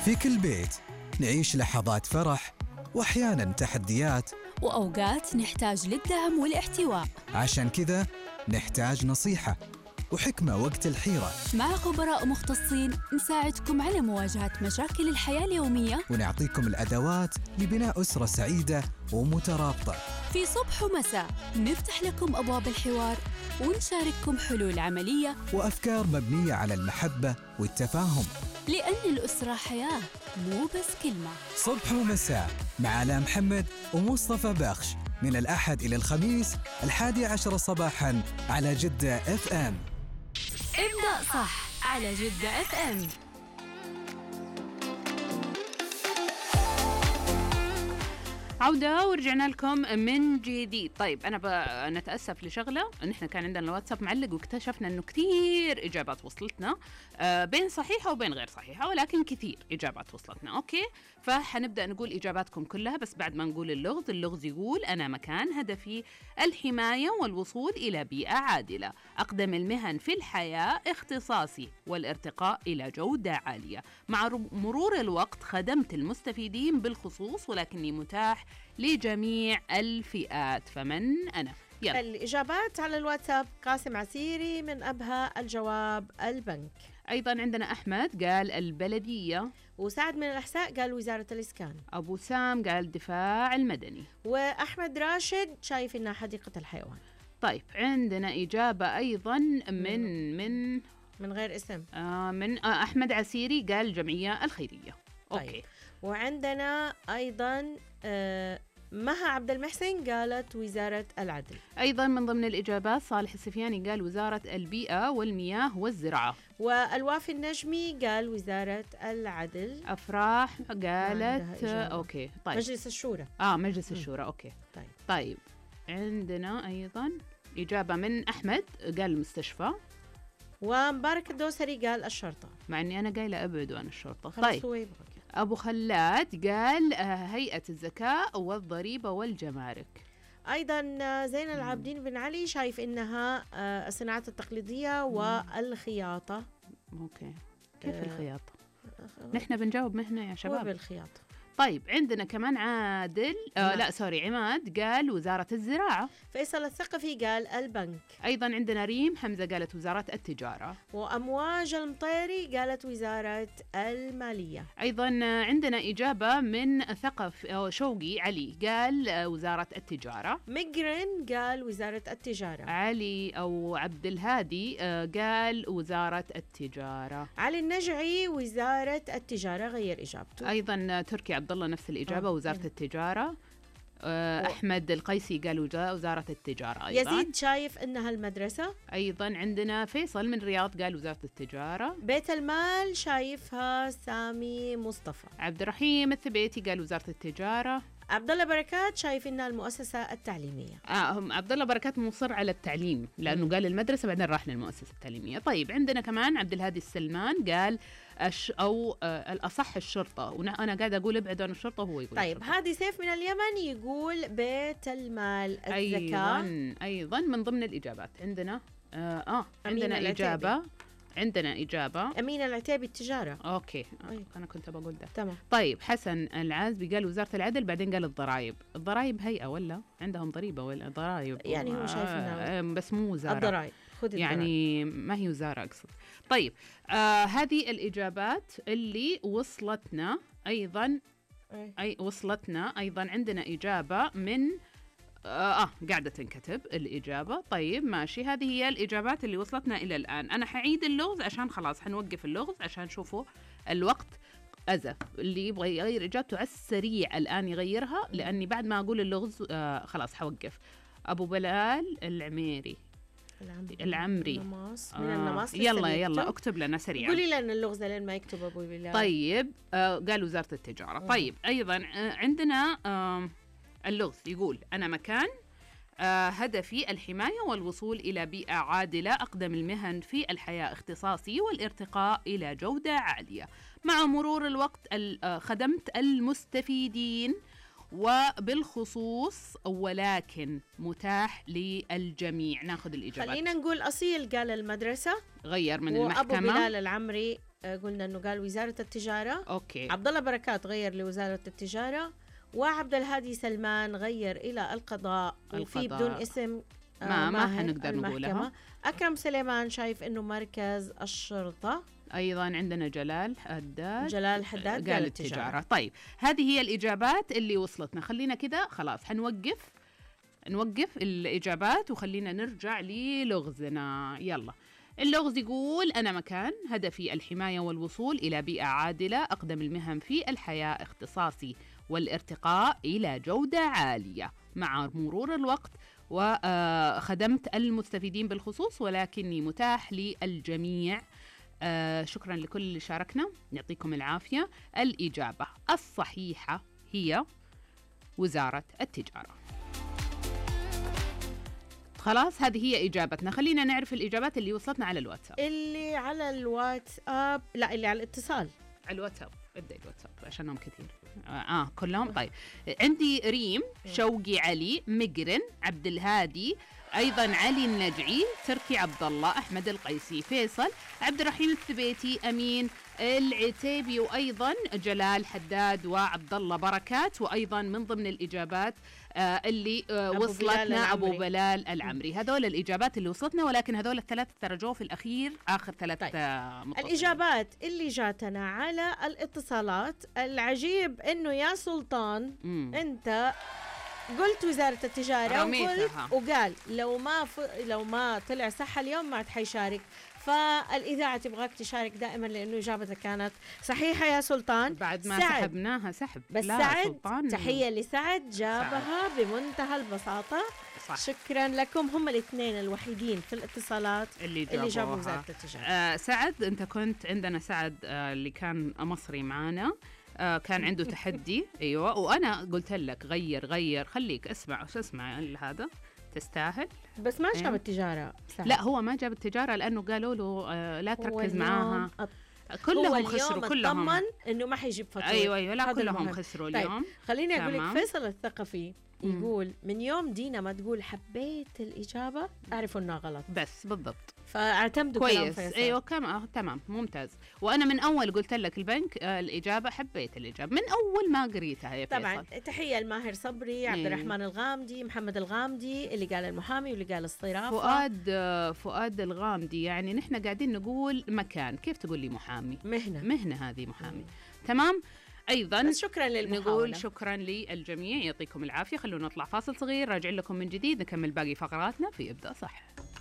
في كل بيت نعيش لحظات فرح وأحياناً تحديات، وأوقات نحتاج للدعم والاحتواء. عشان كذا نحتاج نصيحة وحكمة وقت الحيرة، مع خبراء مختصين نساعدكم على مواجهة مشاكل الحياة اليومية، ونعطيكم الأدوات لبناء أسرة سعيدة ومترابطة. في صبح ومساء نفتح لكم أبواب الحوار ونشارككم حلول عملية وأفكار مبنية على المحبة والتفاهم، لأن الأسرة حياة مو بس كلمة. صبح ومساء مع آلاء محمد ومصطفى بخش، من الأحد إلى الخميس 11 صباحاً على جدة FM. ابدأ صح على جدة FM. عودة ورجعنا لكم من جديد. طيب أنا نتأسف لشغلة، نحن كان عندنا الواتساب معلق واكتشفنا أنه كثير إجابات وصلتنا بين صحيحة وبين غير صحيحة، ولكن كثير إجابات وصلتنا. أوكي، فحنبدأ نقول إجاباتكم كلها، بس بعد ما نقول اللغز يقول: أنا مكان هدفي الحماية والوصول إلى بيئة عادلة، أقدم المهن في الحياة اختصاصي والارتقاء إلى جودة عالية، مع مرور الوقت خدمت المستفيدين بالخصوص ولكني متاح لجميع الفئات. فمن أنا؟ يلا. الإجابات على الواتساب: قاسم عسيري من أبها، الجواب البنك. أيضا عندنا أحمد قال البلدية، وسعد من الأحساء قال وزارة الإسكان، أبو سام قال الدفاع المدني، وأحمد راشد شايف إنها حديقة الحيوان. طيب عندنا إجابة أيضا من غير اسم، من أحمد عسيري قال الجمعية الخيرية. أوكي. طيب. وعندنا أيضا مها عبد المحسن قالت وزارة العدل. أيضا من ضمن الإجابات صالح السفياني قال وزارة البيئة والمياه والزراعة، والوافي النجمي قال وزارة العدل. أفراح قالت أوكي. طيب مجلس الشورى. مجلس الشورى. أوكي. طيب عندنا أيضا إجابة من أحمد قال المستشفى، ومبارك الدوسري قال الشرطة، مع أني أنا قايلة أبعدوا عن الشرطة. طيب. أبو خلاد قال هيئة الزكاة والضريبة والجمارك. أيضا زين العابدين بن علي شايف إنها الصناعات التقليدية والخياطة. أوكي. كيف الخياطة؟ نحن بنجاوب مهنة يا شباب. بالخياطة. طيب عندنا كمان عادل عماد قال وزارة الزراعة. فيصل الثقفي قال البنك. أيضا عندنا ريم حمزة قالت وزارة التجارة، وأمواج المطيري قالت وزارة المالية. أيضا عندنا إجابة من ثقف شوقي علي قال وزارة التجارة. مقرن قال وزارة التجارة. علي أو عبد الهادي قال وزارة التجارة. علي النجعي وزارة التجارة غير إجابته. أيضا تركي عبد الله نفس الإجابة وزارة التجارة. أحمد القيسي قال وزارة التجارة. أيضا يزيد شايف إنها المدرسة. أيضا عندنا فيصل من الرياض قال وزارة التجارة. بيت المال شايفها سامي مصطفى. عبد الرحيم الثبيتي قال وزارة التجارة. عبد الله بركات شايف إنها المؤسسة التعليمية. عبد الله بركات مصر على التعليم لأنه قال المدرسة بعدين راح للمؤسسة التعليمية. طيب عندنا كمان عبد الهادي السلمان قال الأصح الشرطة، وأنا قاعدة أقول ابعد عن الشرطة وهو يقول طيب الشرطة. هادي سيف من اليمن يقول بيت المال الزكاة. أيضا من ضمن الإجابات عندنا عندنا إجابة أمينة العتيبي التجارة. أوكي. أنا كنت بقول ده. تمام. طيب حسن العازبي قال وزارة العدل، بعدين قال الضرائب هيئة ولا عندهم ضريبة ولا ضرائب؟ يعني هو شايف إنه بس مو وزارة الضرائب، يعني ما هي وزارة أقصد. طيب هذه الإجابات اللي وصلتنا أيضا. وصلتنا أيضا عندنا إجابة من قاعدة تنكتب الإجابة. طيب ماشي، هذه هي الإجابات اللي وصلتنا إلى الآن. أنا حعيد اللغز عشان خلاص حنوقف اللغز عشان شوفوا الوقت أزف. اللي يبغى يغير إجابته على السريع الآن يغيرها، لأني بعد ما أقول اللغز خلاص حوقف. أبو بلال العمري العمري من النماص. يلا اكتب لنا سريعا. قولي لنا اللغز لين ما يكتب أبو بلال. طيب قال وزارة التجارة. طيب أيضا عندنا اللغز يقول أنا مكان هدفي الحماية والوصول إلى بيئة عادلة، أقدم المهن في الحياة اختصاصي والارتقاء إلى جودة عالية، مع مرور الوقت خدمت المستفيدين وبالخصوص ولكن متاح للجميع. ناخذ الإجابات. خلينا نقول أصيل قال المدرسة، غير من وأبو المحكمة. بلال العمري قلنا انه قال وزارة التجارة. اوكي. عبد الله بركات غير لوزارة التجارة، وعبد الهادي سلمان غير إلى القضاء، وفي بدون اسم ما حنقدر نقولها. أكرم سليمان شايف إنه مركز الشرطة. أيضا عندنا جلال حداد قال التجارة. طيب هذه هي الإجابات اللي وصلتنا. خلينا كده خلاص نوقف الإجابات وخلينا نرجع للغزنا. يلا. اللغز يقول: أنا مكان، هدفي الحماية والوصول إلى بيئة عادلة، أقدم المهن في الحياة اختصاصي والارتقاء إلى جودة عالية مع مرور الوقت، وخدمت المستفيدين بالخصوص، ولكني متاح للجميع. شكرا لكل اللي شاركنا، يعطيكم العافية. الإجابة الصحيحة هي وزارة التجارة. خلاص هذه هي إجابتنا. خلينا نعرف الإجابات اللي وصلتنا على الواتساب. اللي على الواتساب، لا اللي على الاتصال. على الواتساب، ابدأ الواتساب عشانهم كثير. كلهم. طيب عندي ريم، شوقي علي، مقرن، عبد الهادي، أيضا علي النجعي، تركي عبد الله، أحمد القيسي، فيصل، عبد الرحيم الثبيتي، أمين العتيبي، وأيضا جلال حداد وعبد الله بركات. وأيضا من ضمن الإجابات اللي وصلتنا أبو بلال العمري. هذول الإجابات اللي وصلتنا، ولكن هذول الثلاث ترجوا في الأخير آخر ثلاث متصلين. الإجابات اللي جاتنا على الاتصالات، العجيب إنه يا سلطان أنت قلت وزارة التجارة وقال لو ما طلع صح اليوم ما عاد حيشارك. فالإذاعة تبغاك تشارك دائما لأنه إجابتك كانت صحيحة يا سلطان. بعد ما سحبناها سحب. بس سعد، تحية لسعد، جابها بمنتهى البساطة. صح. شكرا لكم. هم الاثنين الوحيدين في الاتصالات اللي جابوا وزارة التجارة. سعد، أنت كنت عندنا سعد اللي كان مصري معانا، كان عنده تحدي. أيوة، وأنا قلت لك غير خليك اسمع هذا تستاهل. بس ما جاب التجارة سهل. لا هو ما جاب التجارة لأنه قالوا له لا تركز معاها. كلهم خسروا. كلهم طمن إنه ما حيجيب فاتورة. أيوة لا كلهم خسروا اليوم. طيب خليني أقول لك، فيصل الثقفي يقول من يوم دينا ما تقول حبيت الإجابة أعرف إنها غلط. بس بالضبط، فاعتمدوا كلام كويس. أيوة تمام ممتاز. وأنا من أول قلت لك البنك الإجابة، حبيت الإجابة من أول ما قريتها يا فيصل. طبعا تحية الماهر صبري، عبد الرحمن الغامدي، محمد الغامدي اللي قال المحامي واللي قال الصرافة، فؤاد الغامدي. يعني نحن قاعدين نقول مكان، كيف تقول لي محامي؟ مهنة هذه محامي. تمام. أيضا شكرا للمحاولة. نقول شكرا للجميع، يعطيكم العافية. خلونا نطلع فاصل صغير، راجع لكم من جديد نكمل باقي فقراتنا في ابدأ صح.